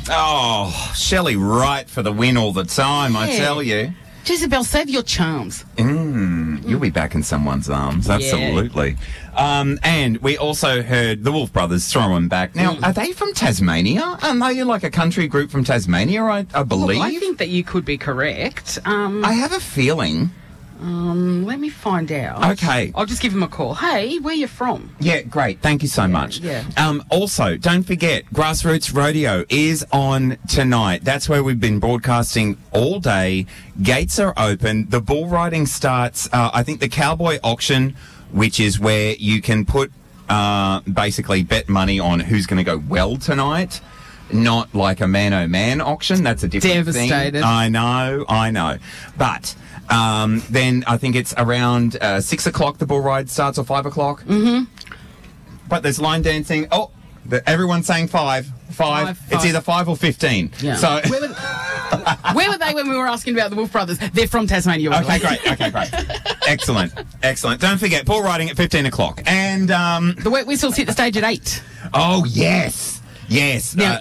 Oh, Shelley Wright for the win all the time, I tell you. Jezebel, save your charms. You'll be back in someone's arms, absolutely. And we also heard the Wolf Brothers throwing back. Now, are they from Tasmania? Are they like a country group from Tasmania, I believe? Look, I think that you could be correct. I have a feeling. Let me find out. Okay. I'll just give him a call. Hey, where you from? Yeah, great. Thank you so much. Yeah. Also, don't forget, Grassroots Rodeo is on tonight. That's where we've been broadcasting all day. Gates are open. The bull riding starts, I think the cowboy auction, which is where you can put, basically bet money on who's going to go well tonight. Not like a man-o-man auction. That's a different Devastated. thing. I know. But then I think it's around 6 o'clock the bull ride starts, or 5 o'clock. Mm-hmm. But there's line dancing. Oh, everyone's saying 5. It's either 5 or 15. Yeah. So where were they when we were asking about the Wolf Brothers? They're from Tasmania. Okay, great. Excellent. Don't forget, bull riding at 15 o'clock. And the Wet Whistles hit the stage at 8. Oh, yes. Now,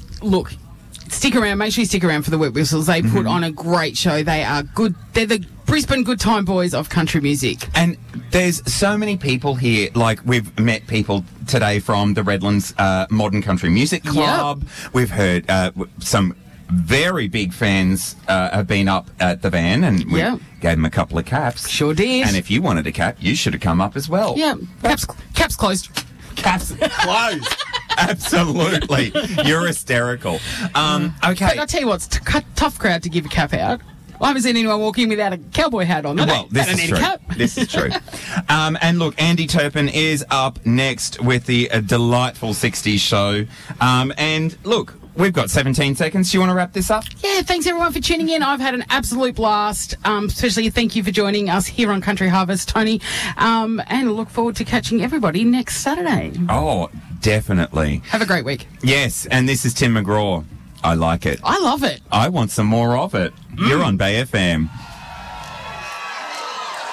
stick around. Make sure you stick around for the Wet Whistles. They put on a great show. They are good. They're the Brisbane Good Time Boys of country music. And there's so many people here. Like, we've met people today from the Redlands Modern Country Music Club. Yep. We've heard some very big fans have been up at the van, and we gave them a couple of caps. Sure did. And if you wanted a cap, you should have come up as well. Yeah, caps closed. Caps closed. Absolutely. You're hysterical. Okay. But I'll tell you what, it's a tough crowd to give a cap out. I haven't seen anyone walking without a cowboy hat on. This is true. This is true. And look, Andy Turpin is up next with the delightful 60s show. And look, we've got 17 seconds. Do you want to wrap this up? Yeah, thanks everyone for tuning in. I've had an absolute blast. Especially thank you for joining us here on Country Harvest, Tony. And look forward to catching everybody next Saturday. Oh, definitely. Have a great week. Yes, and this is Tim McGraw. I like it. I love it. I want some more of it. You're on Bay FM.